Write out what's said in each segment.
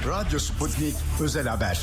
Radyo Sputnik Özel Haber.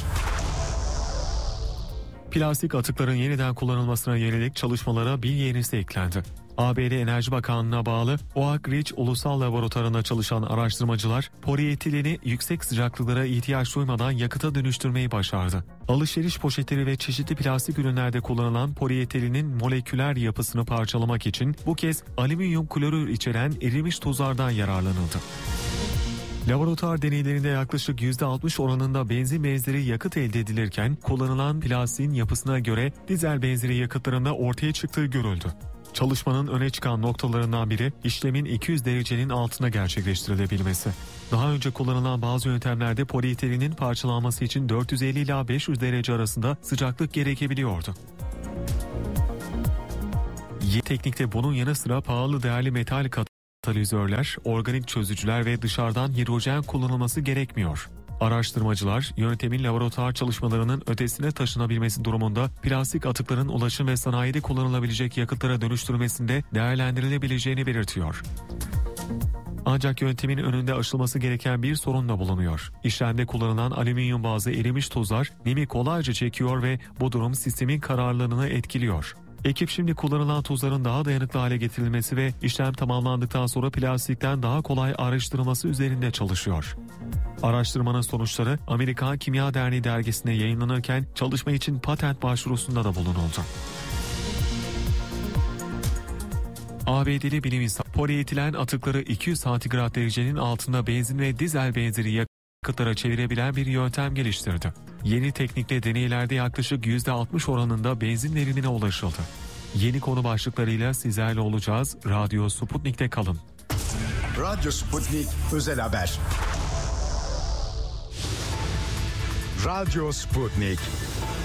Plastik atıkların yeniden kullanılmasına yönelik çalışmalara bir yenisi eklendi. ABD Enerji Bakanlığı'na bağlı Oak Ridge Ulusal Laboratuvarı'nda çalışan araştırmacılar polietileni yüksek sıcaklıklara ihtiyaç duymadan yakıta dönüştürmeyi başardı. Alışveriş poşetleri ve çeşitli plastik ürünlerde kullanılan polietilinin moleküler yapısını parçalamak için bu kez alüminyum klorür içeren erimiş tuzlardan yararlanıldı. Laboratuvar deneylerinde yaklaşık %60 oranında benzin benzeri yakıt elde edilirken kullanılan plastiğin yapısına göre dizel benzeri yakıtlarında ortaya çıktığı görüldü. Çalışmanın öne çıkan noktalarından biri işlemin 200 derecenin altında gerçekleştirilebilmesi. Daha önce kullanılan bazı yöntemlerde polietilinin parçalanması için 450 ila 500 derece arasında sıcaklık gerekebiliyordu. Yeni teknikte bunun yanı sıra pahalı değerli metal katalizörler, organik çözücüler ve dışarıdan hidrojen kullanılması gerekmiyor. Araştırmacılar, yöntemin laboratuvar çalışmalarının ötesine taşınabilmesi durumunda plastik atıkların ulaşım ve sanayide kullanılabilecek yakıtlara dönüştürülmesinde değerlendirilebileceğini belirtiyor. Ancak yöntemin önünde aşılması gereken bir sorun da bulunuyor. İşlemde kullanılan alüminyum bazlı erimiş tuzlar nemi kolayca çekiyor ve bu durum sistemin kararlılığını etkiliyor. Ekip şimdi kullanılan tuzların daha dayanıklı hale getirilmesi ve işlem tamamlandıktan sonra plastikten daha kolay ayrıştırılması üzerinde çalışıyor. Araştırmanın sonuçları Amerikan Kimya Derneği dergisinde yayınlanırken çalışma için patent başvurusunda da bulunuldu. ABD'li bilim insanı polietilen atıkları 200 santigrat derecenin altında benzin ve dizel benzeri yakıtlara çevirebilen bir yöntem geliştirdi. Yeni teknikle deneylerde yaklaşık %60 oranında benzin verimine ulaşıldı. Yeni konu başlıklarıyla sizlerle olacağız. Radyo Sputnik'te kalın. Radyo Sputnik Özel Haber. Radyo Sputnik.